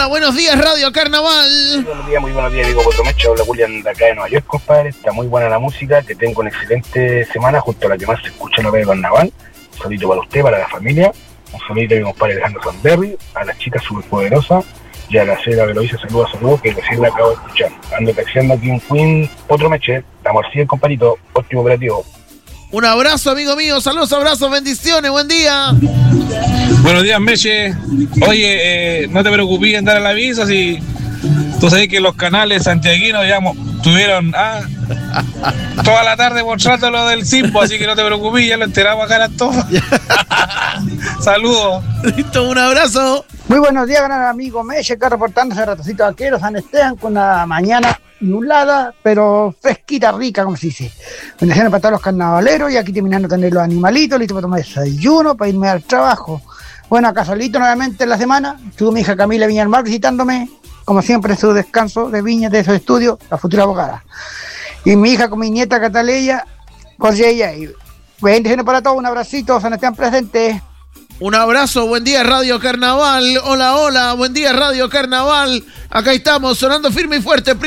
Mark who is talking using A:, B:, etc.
A: hola, buenos días, Radio Carnaval.
B: Muy buenos días, digo Potomecho, habla Julián de acá de Nueva York, compadre. Está muy buena la música, que tengo una excelente semana, justo a la que más se escucha en la Radio Carnaval. Un saludito para usted, para la familia. Un saludito a mi compadre Alejandro Sanderri, a las chicas superpoderosas y a la señora que lo hizo, saludos, que recién la acabo de escuchar. Ando taxiando aquí en Queen, Potomecho, estamos así, compadrito, óptimo operativo.
A: Un abrazo, amigo mío, saludos, abrazos, bendiciones, buen día.
C: Buenos días, Meche. Oye, no te preocupes en dar el aviso, si tú sabes que los canales santiaguinos, digamos, tuvieron toda la tarde mostrando lo del Simpo, así que no te preocupes, ya lo enteramos acá en todas. Saludos.
A: Listo, un abrazo.
D: Muy buenos días, gran amigo Meche, acá reportándose de Ratocito Vaquero, San Esteban, con una mañana nublada, pero fresquita, rica, como se dice. Bendiciones para todos los carnavaleros y aquí terminando de tener los animalitos, listos para tomar desayuno, para irme al trabajo. Bueno, acá solito nuevamente en la semana, estuvo mi hija Camila Viñalmar visitándome, como siempre en su descanso de viña de esos estudios, la futura abogada. Y mi hija con mi nieta Cataleya, Correia, y bendiciones para todos, un abracito, San Esteban presente.
A: Un abrazo, buen día Radio Carnaval, hola, hola, buen día Radio Carnaval, acá estamos sonando firme y fuerte.